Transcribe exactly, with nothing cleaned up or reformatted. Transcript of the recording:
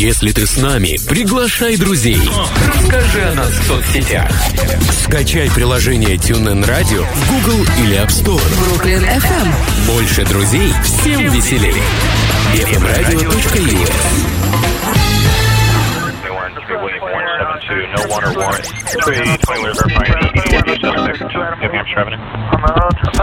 Если ты с нами, приглашай друзей. Расскажи о нас в соцсетях. Скачай приложение TuneIn Radio в Google или App Store. Brooklyn эф эм. Больше друзей, всем веселей. эф эм радио точка ю эс. No one or warrant. three twenty, we're verifying the New Hampshire Avenue.